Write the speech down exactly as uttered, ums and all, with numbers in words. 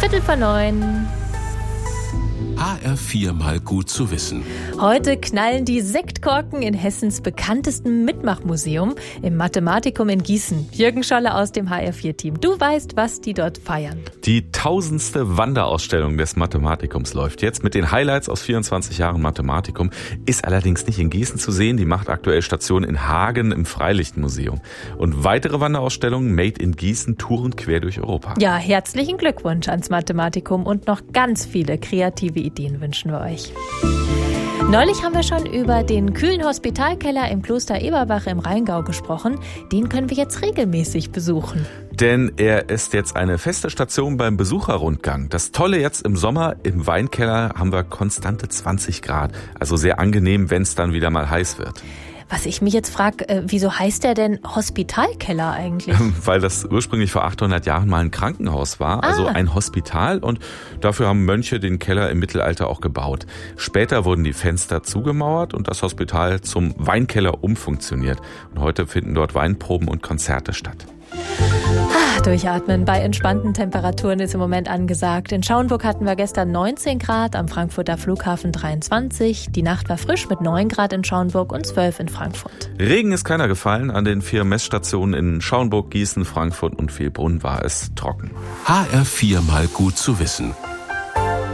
Viertel vor neun. H R vier mal gut zu wissen. Heute knallen die Sektkorken in Hessens bekanntestem Mitmachmuseum im Mathematikum in Gießen. Jürgen Scholle aus dem H R vier Team. Du weißt, was die dort feiern. Die tausendste Wanderausstellung des Mathematikums läuft jetzt mit den Highlights aus vierundzwanzig Jahren Mathematikum. Ist allerdings nicht in Gießen zu sehen. Die macht aktuell Station in Hagen im Freilichtmuseum. Und weitere Wanderausstellungen Made in Gießen touren quer durch Europa. Ja, herzlichen Glückwunsch ans Mathematikum und noch ganz viele kreative Ideen wünschen wir euch. Neulich haben wir schon über den kühlen Hospitalkeller im Kloster Eberbach im Rheingau gesprochen. Den können wir jetzt regelmäßig besuchen. Denn er ist jetzt eine feste Station beim Besucherrundgang. Das Tolle jetzt im Sommer, im Weinkeller haben wir konstante zwanzig Grad. Also sehr angenehm, wenn es dann wieder mal heiß wird. Was ich mich jetzt frage, äh, wieso heißt der denn Hospitalkeller eigentlich? Weil das ursprünglich vor achthundert Jahren mal ein Krankenhaus war, ah. also ein Hospital. Und dafür haben Mönche den Keller im Mittelalter auch gebaut. Später wurden die Fenster zugemauert und das Hospital zum Weinkeller umfunktioniert. Und heute finden dort Weinproben und Konzerte statt. Ah, durchatmen bei entspannten Temperaturen ist im Moment angesagt. In Schauenburg hatten wir gestern neunzehn Grad, am Frankfurter Flughafen dreiundzwanzig. Die Nacht war frisch mit neun Grad in Schauenburg und zwölf in Frankfurt. Regen ist keiner gefallen. An den vier Messstationen in Schauenburg, Gießen, Frankfurt und Vielbrunn war es trocken. H R vier mal gut zu wissen.